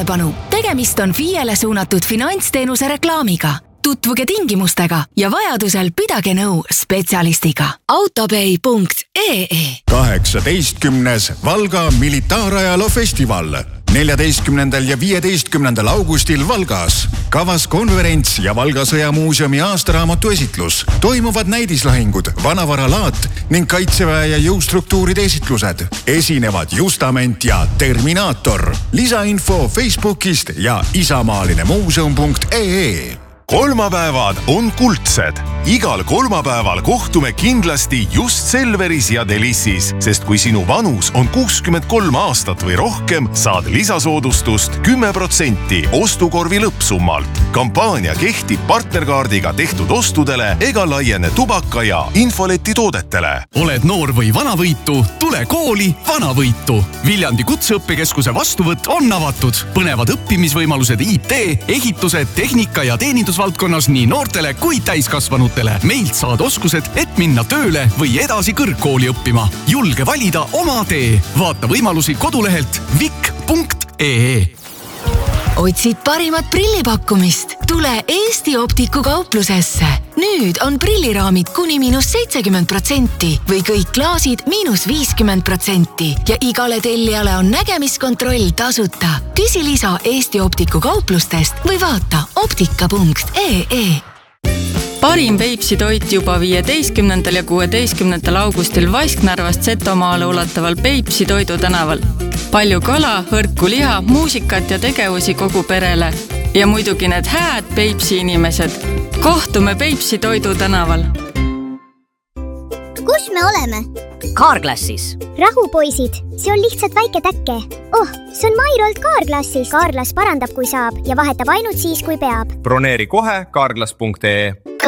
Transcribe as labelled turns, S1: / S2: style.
S1: tähelepanu, tegemist on FIE-le suunatud finantsteenuse reklaamiga. Tutvuge tingimustega ja vajadusel pidage nõu spetsialistiga. Autopay.ee
S2: 18. Valga militaarajaloo festival 14. ja 15. augustil Valgas. Kavas konverents ja Valga sõjamuuseumi aastaraamatu esitlus. Toimuvad näidislahingud, vanavaralaat ning kaitseväe ja jõustruktuuride esitlused. Esinevad Justament ja Terminaator. Lisainfo Facebookist ja isamaalinen.museum.ee.
S3: Kolmapäevad on kuldsed. Igal kolmapäeval kohtume kindlasti just Selveris ja Delissis, sest kui sinu vanus on 63 aastat või rohkem, saad lisasoodustust 10% ostukorvi lõppsummalt. Kampaania kehtib partnerkaardiga tehtud ostudele ega laiene tubaka ja infoleti toodetele.
S4: Oled noor või vanavõitu, tule kooli Vanavõitu. Viljandi kutseõppekeskuse vastuvõtt on avatud. Põnevad õppimisvõimalused IT, ehitused, tehnika ja teenindusvaldkonnas nii noortele kui täiskasvanutele. Meilt saad oskused, et minna tööle või edasi kõrgkooli õppima. Julge valida oma tee. Vaata võimalusi kodulehelt vik.ee.
S1: Otsid parimat prillipakkumist? Tule Eesti Optiku kauplusesse. Nüüd on prilliraamid kuni -70% või kõik klaasid -50% ja igale tellijale on nägemiskontroll tasuta. Küsi lisa Eesti Optiku kauplustest või vaata optika.ee.
S5: Parim Peipsi toit juba 15. ja 16. augustil Vaisknarvast Setomaale ulataval Peipsi Toidu tänaval. Palju kala, hõrku liha, muusikat ja tegevusi kogu perele. Ja muidugi need hääd Peipsi inimesed. Kohtume Peipsi Toidu tänaval.
S6: Kus me oleme?
S7: Carglassis.
S6: Rahu, poisid. See on lihtsalt väike täkke. Oh, see on Mairolt Carglassis. Carglass parandab, kui saab ja vahetab ainult siis, kui peab.
S8: Broneeri kohe carglass.ee.